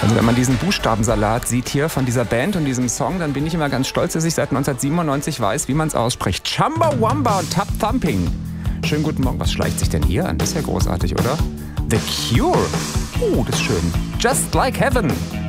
Also wenn man diesen Buchstabensalat sieht hier von dieser Band und diesem Song, dann bin ich immer ganz stolz, dass ich seit 1997 weiß, wie man es ausspricht. Chumbawamba und Tap Thumping. Schönen guten Morgen. Was schleicht sich denn hier an? Das ist ja großartig, oder? The Cure. Das ist schön. Just Like Heaven.